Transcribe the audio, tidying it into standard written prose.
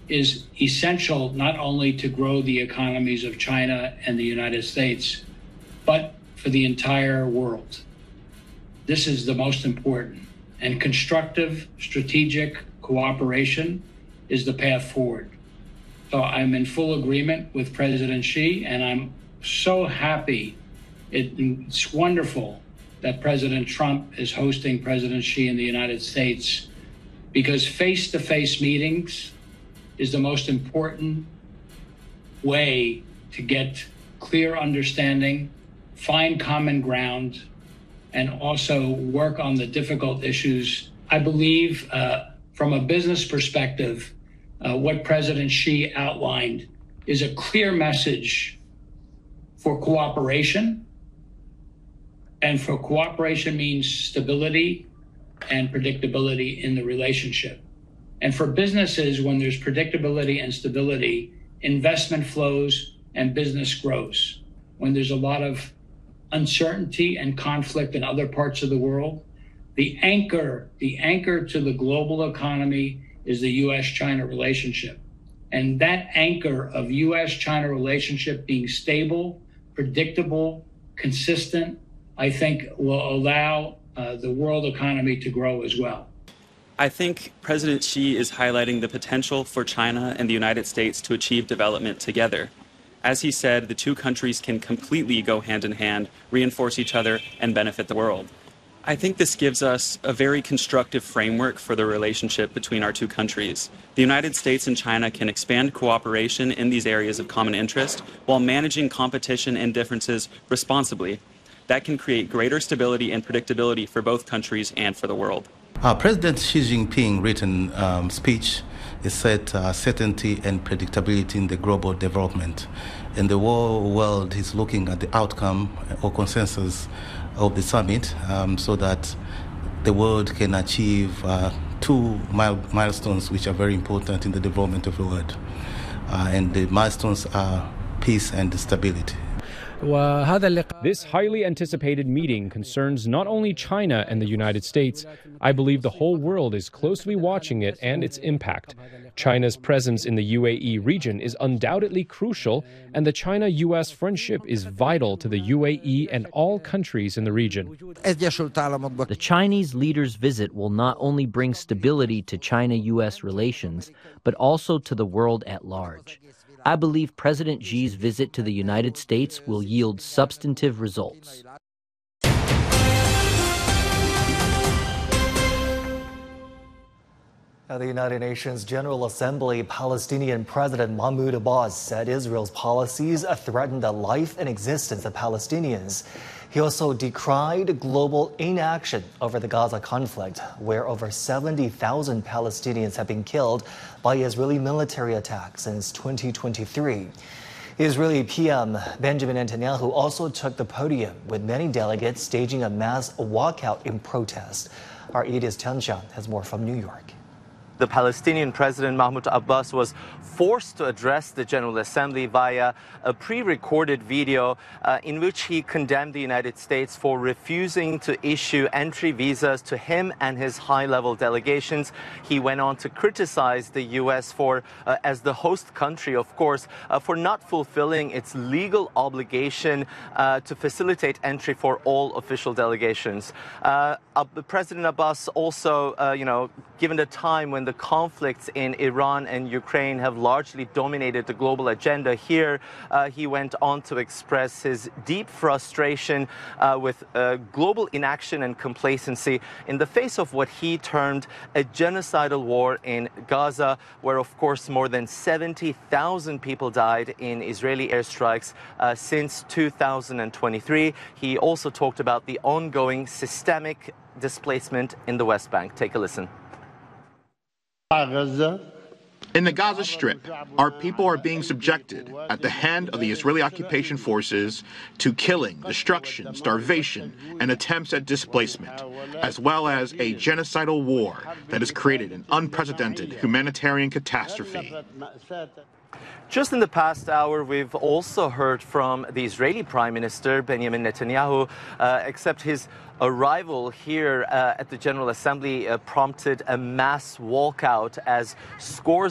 is essential not only to grow the economies of China and the United States, but for the entire world. This is the most important. And constructive strategic cooperation is the path forward. So I'm in full agreement with President Xi, and I'm so happy. It's wonderful that President Trump is hosting President Xi in the United States, because face-to-face meetings is the most important way to get clear understanding, find common ground, and also work on the difficult issues. I believe from a business perspective, what President Xi outlined is a clear message for cooperation. And for cooperation means stability and predictability in the relationship. And for businesses, when there's predictability and stability, investment flows and business grows. When there's a lot of uncertainty and conflict in other parts of the world, the anchor to the global economy is the U.S.-China relationship. And that anchor of U.S.-China relationship being stable, predictable, consistent, I think will allow the world economy to grow as well. I think President Xi is highlighting the potential for China and the United States to achieve development together. As he said, the two countries can completely go hand in hand, reinforce each other, and benefit the world. I think this gives us a very constructive framework for the relationship between our two countries. The United States and China can expand cooperation in these areas of common interest while managing competition and differences responsibly. That can create greater stability and predictability for both countries and for the world. President Xi Jinping written speech is set certainty and predictability in the global development. And the whole world is looking at the outcome or consensus of the summit so that the world can achieve two milestones which are very important in the development of the world. And the milestones are peace and stability. This highly anticipated meeting concerns not only China and the United States. I believe the whole world is closely watching it and its impact. China's presence in the UAE region is undoubtedly crucial, and the China-U.S. friendship is vital to the UAE and all countries in the region. The Chinese leader's visit will not only bring stability to China-U.S. relations, but also to the world at large. I believe President Xi's visit to the United States will yield substantive results. At the United Nations General Assembly, Palestinian President Mahmoud Abbas said Israel's policies threaten the life and existence of Palestinians. He also decried global inaction over the Gaza conflict, where over 70,000 Palestinians have been killed by Israeli military attacks since 2023. Israeli PM Benjamin Netanyahu also took the podium, with many delegates staging a mass walkout in protest. Our Edith Tianshan has more from New York. The Palestinian President Mahmoud Abbas was forced to address the General Assembly via a pre-recorded video in which he condemned the United States for refusing to issue entry visas to him and his high-level delegations. He went on to criticize the U.S. for, as the host country, of course, for not fulfilling its legal obligation to facilitate entry for all official delegations. President Abbas also, given the time when the conflicts in Iran and Ukraine have largely dominated the global agenda here, he went on to express his deep frustration with global inaction and complacency in the face of what he termed a genocidal war in Gaza, where, of course, more than 70,000 people died in Israeli airstrikes since 2023. He also talked about the ongoing systemic displacement in the West Bank. Take a listen. In the Gaza Strip, our people are being subjected at the hand of the Israeli occupation forces to killing, destruction, starvation, and attempts at displacement, as well as a genocidal war that has created an unprecedented humanitarian catastrophe. Just in the past hour, we've also heard from the Israeli Prime Minister, Benjamin Netanyahu, except his arrival here at the General Assembly prompted a mass walkout as scores